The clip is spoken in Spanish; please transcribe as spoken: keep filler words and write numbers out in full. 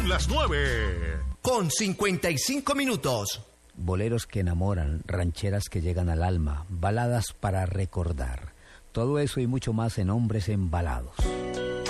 Son las nueve. Con cincuenta y cinco minutos. Boleros que enamoran, rancheras que llegan al alma, baladas para recordar. Todo eso y mucho más en Hombres Embalados.